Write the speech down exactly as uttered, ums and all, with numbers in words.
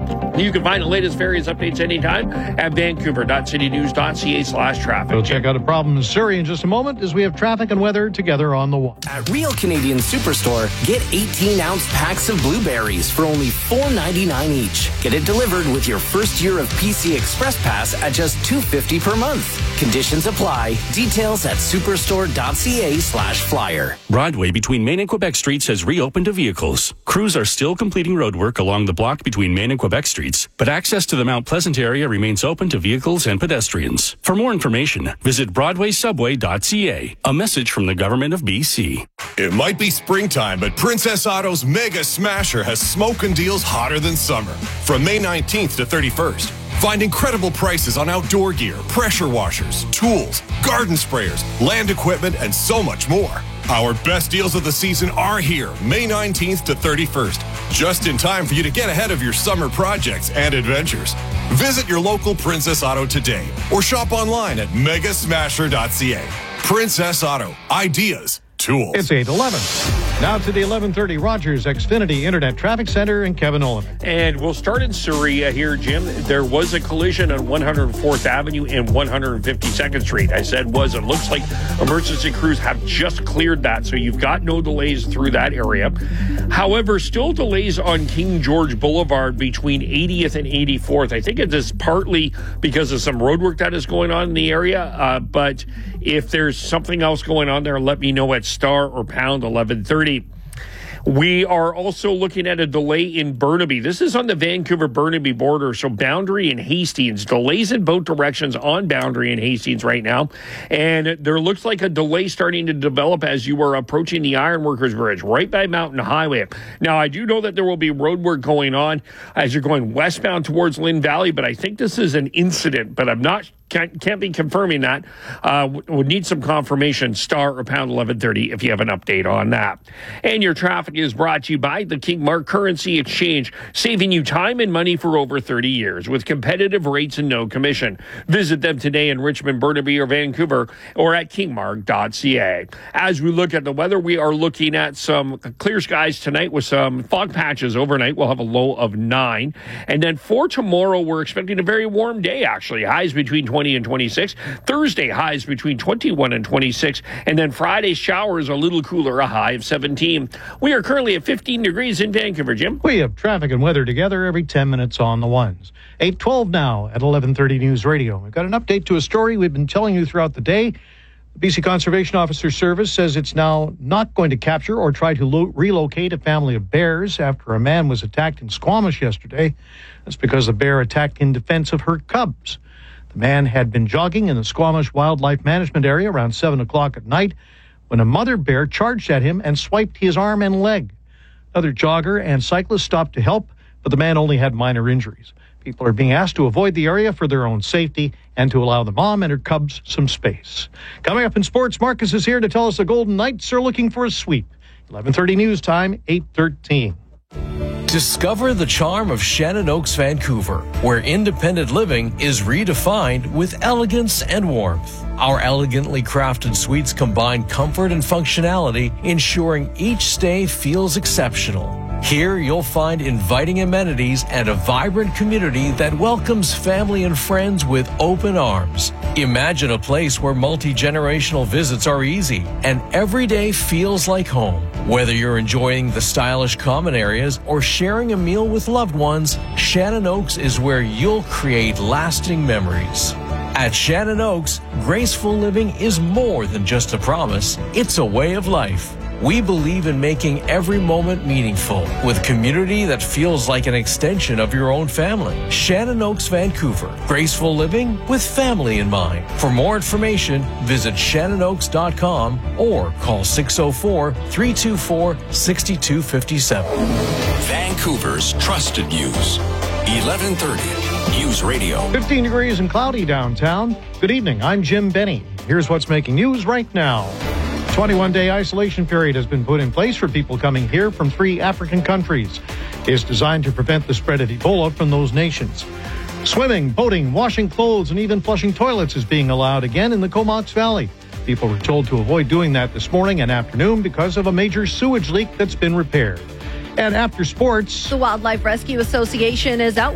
You can find the latest various updates anytime at vancouver.citynews.ca slash traffic. We'll check out a problem in Surrey in just a moment as we have traffic and weather together on the one. At Real Canadian Superstore, get eighteen-ounce packs of blueberries for only four ninety-nine each. Get it delivered with your first year of P C Express Pass at just two fifty per month. Conditions apply. Details at superstore.ca slash flyer. Broadway between Main and Quebec Streets has reopened to vehicles. Crews are still completing roadwork along the block between Main and Quebec Streets, but access to the Mount Pleasant area remains open to vehicles and pedestrians. For more information, visit broadway subway dot c a. A message from the Government of B C. It might be springtime, but Princess Auto's Mega Smasher has smoking deals hotter than summer. From May nineteenth to thirty-first, find incredible prices on outdoor gear, pressure washers, tools, garden sprayers, land equipment, and so much more. Our best deals of the season are here, May nineteenth to thirty-first, just in time for you to get ahead of your summer projects and adventures. Visit your local Princess Auto today or shop online at mega smasher dot c a. Princess Auto, ideas, tools. It's eight eleven. Now to the eleven thirty Rogers Xfinity Internet Traffic Center in Kevin Olin. And we'll start in Surrey uh, here, Jim. There was a collision on one hundred fourth Avenue and one hundred fifty-second Street. I said was. It looks like emergency crews have just cleared that, so you've got no delays through that area. However, still delays on King George Boulevard between eightieth and eighty-fourth. I think it is partly because of some road work that is going on in the area, uh, but if there's something else going on there, let me know at star or pound eleven thirty. We are also looking at a delay in Burnaby. This is on the Vancouver-Burnaby border, so Boundary and Hastings. Delays in both directions on Boundary and Hastings right now. And there looks like a delay starting to develop as you are approaching the Ironworkers Bridge, right by Mountain Highway. Now, I do know that there will be road work going on as you're going westbound towards Lynn Valley, but I think this is an incident, but I'm not Can't, can't be confirming that. Uh, would need some confirmation. Star or pound eleven thirty if you have an update on that. And your traffic is brought to you by the King Mark Currency Exchange, saving you time and money for over thirty years with competitive rates and no commission. Visit them today in Richmond, Burnaby, or Vancouver, or at king mark dot c a. As we look at the weather, we are looking at some clear skies tonight with some fog patches overnight. We'll have a low of nine. And then for tomorrow, we're expecting a very warm day, actually. Highs between twenty and twenty-six. Thursday, highs between twenty-one and twenty-six. And then Friday, showers a little cooler, a high of seventeen. We are currently at fifteen degrees in Vancouver, Jim. We have traffic and weather together every ten minutes on the ones. eight twelve now at eleven thirty News Radio. We've got an update to a story we've been telling you throughout the day. The B C Conservation Officer Service says it's now not going to capture or try to lo- relocate a family of bears after a man was attacked in Squamish yesterday. That's because the bear attacked in defense of her cubs. The man had been jogging in the Squamish Wildlife Management Area around seven o'clock at night when a mother bear charged at him and swiped his arm and leg. Another jogger and cyclist stopped to help, but the man only had minor injuries. People are being asked to avoid the area for their own safety and to allow the mom and her cubs some space. Coming up in sports, Marcus is here to tell us the Golden Knights are looking for a sweep. eleven thirty news time, eight thirteen. Discover the charm of Shannon Oaks, Vancouver, where independent living is redefined with elegance and warmth. Our elegantly crafted suites combine comfort and functionality, ensuring each stay feels exceptional. Here you'll find inviting amenities and a vibrant community that welcomes family and friends with open arms. Imagine a place where multi-generational visits are easy and every day feels like home. Whether you're enjoying the stylish common areas or sharing a meal with loved ones, Shannon Oaks is where you'll create lasting memories. At Shannon Oaks, graceful living is more than just a promise, it's a way of life. We believe in making every moment meaningful with community that feels like an extension of your own family. Shannon Oaks, Vancouver. Graceful living with family in mind. For more information, visit shannon oaks dot com or call six oh four, three two four, six two five seven. Vancouver's trusted news. eleven thirty News Radio. fifteen degrees and cloudy downtown. Good evening. I'm Jim Benny. Here's what's making news right now. twenty-one day isolation period has been put in place for people coming here from three African countries. It's designed to prevent the spread of Ebola from those nations. Swimming, boating, washing clothes, and even flushing toilets is being allowed again in the Comox Valley. People were told to avoid doing that this morning and afternoon because of a major sewage leak that's been repaired. And after sports, the Wildlife Rescue Association is out